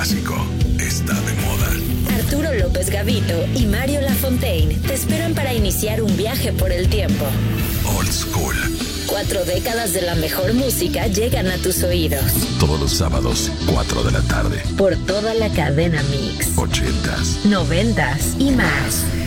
clásico está de moda. Arturo López Gavito y Mario Lafontaine te esperan para iniciar un viaje por el tiempo. Old School. 4 décadas de la mejor música llegan a tus oídos. Todos los sábados, 4 de la tarde. Por toda la cadena Mix. 80s, 90s y más.